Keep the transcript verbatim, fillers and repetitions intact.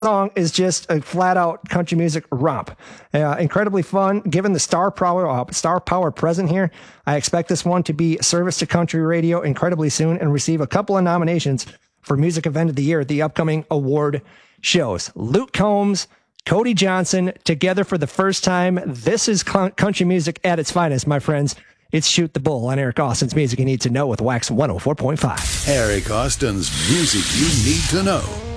song is just a flat out country music romp. Uh, incredibly fun. Given the star power, uh, star power present here, I expect this one to be service to country radio incredibly soon and receive a couple of nominations for Music Event of the Year at the upcoming award shows. Luke Combs, Cody Johnson, together for the first time. This is country music at its finest, my friends. It's Shoot the Bull on Eric Austin's Music You Need to Know with Wax one oh four point five. Eric Austin's Music You Need to Know.